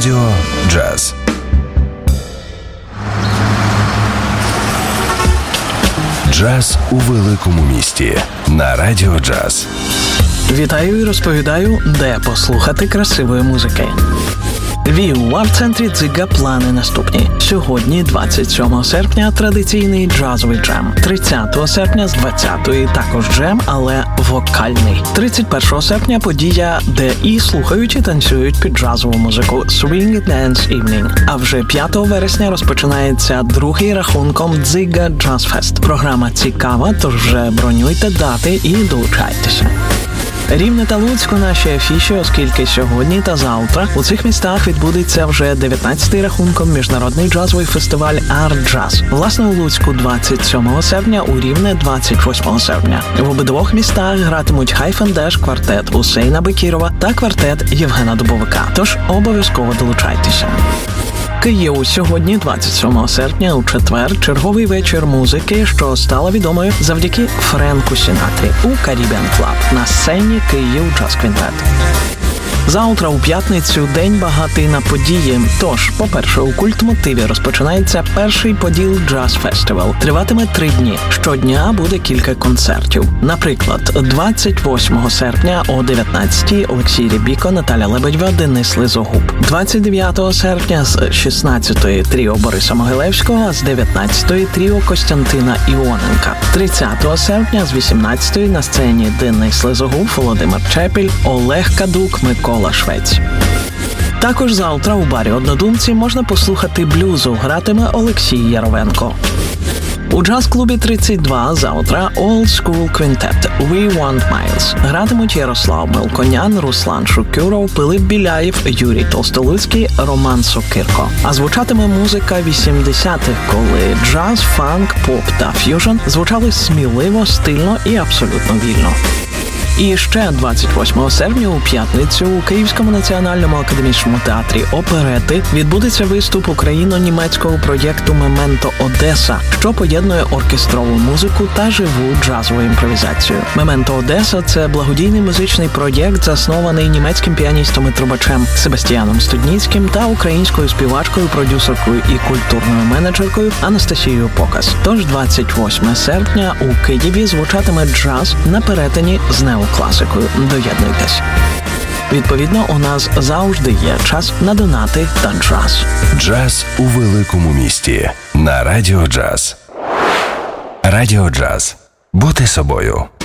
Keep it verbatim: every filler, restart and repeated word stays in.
Радіо Джаз. Джаз у великому місті на Радіо Джаз. Вітаю і розповідаю, де послухати красивої музики. Львів, в арт-центрі «Дзига» плани наступні. Сьогодні, двадцять сьомого серпня, традиційний джазовий джем. тридцятого серпня з двадцятої також джем, але вокальний. тридцять першого серпня подія, де і слухають, і танцюють під джазову музику Swing Dance Evening. А вже п'ятого вересня розпочинається другий рахунком «Дзига Джаз Фест». Програма цікава, тож вже бронюйте дати і долучайтеся. Рівне та Луцьк у нашій афіші, оскільки сьогодні та завтра у цих містах відбудеться вже дев'ятнадцятий рахунком міжнародний джазовий фестиваль «Арт-джаз». Власне, у Луцьку двадцять сьомого серпня, у Рівне двадцять восьмого серпня. В обидвох містах гратимуть Хайфендеш, квартет Усейна Бекірова та квартет Євгена Дубовика. Тож обов'язково долучайтеся. Київ сьогодні, двадцять сьомого серпня, у четвер, черговий вечір музики, що стала відомою завдяки Френку Сінатрі у Caribbean Club на сцені Київ Джаз Квінтет. Завтра, у п'ятницю, день багатий на події. Тож, по-перше, у Культмотиві розпочинається перший Поділ Джаз Фестивал. Триватиме три дні. Щодня буде кілька концертів. Наприклад, двадцять восьмого серпня о дев'ятнадцятій Олексій Рябіко, Наталя Лебедєва, Денис Лизогуб. двадцять дев'ятого серпня з шістнадцятої тріо Бориса Могилевського, а з дев'ятнадцятої тріо Костянтина Іоненка. тридцятого серпня з вісімнадцятої на сцені Денис Лизогуб, Володимир Чепіль, Олег Кадук, Микола Швець. Також завтра у барі «Однодумці» можна послухати блюзу, гратиме Олексій Яровенко. У джаз-клубі тридцять два завтра Old School Quintet We Want Miles. Гратимуть Ярослав Мелконян, Руслан Шукюров, Пилип Біляєв, Юрій Толстолуцький, Роман Сокирко. А звучатиме музика вісімдесятих, коли джаз, фанк, поп та ф'южн звучали сміливо, стильно і абсолютно вільно. І ще двадцять восьмого серпня у п'ятницю у Київському національному академічному театрі оперети відбудеться виступ україно-німецького проєкту «Мементо Одеса», що поєднує оркестрову музику та живу джазову імпровізацію. «Мементо Одеса» – це благодійний музичний проєкт, заснований німецьким піаністом і трубачем Себастьяном Студніцьким та українською співачкою, продюсеркою і культурною менеджеркою Анастасією Покас. Тож двадцять восьмого серпня у Києві звучатиме джаз на перетині з нео класикою. Доєднуйтесь. Відповідно, у нас завжди є час на донати та джаз. Джаз у великому місті на Радіо Джаз. Радіо Джаз. Бути собою.